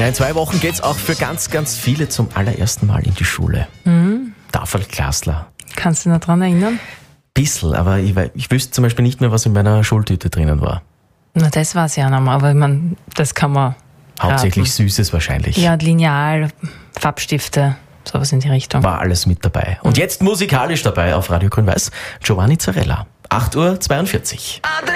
Ja, in 2 Wochen geht's auch für ganz, ganz viele zum allerersten Mal in die Schule. Tafelklassler. Kannst du dich noch dran erinnern? Bissl, aber ich wüsste zum Beispiel nicht mehr, was in meiner Schultüte drinnen war. Na, das weiß ich auch noch mal, aber das kann man Hauptsächlich raten. Süßes wahrscheinlich. Ja, Lineal, Farbstifte, sowas in die Richtung. War alles mit dabei. Und jetzt musikalisch dabei auf Radio Grün-Weiß, Giovanni Zarella. 8:42 Uhr.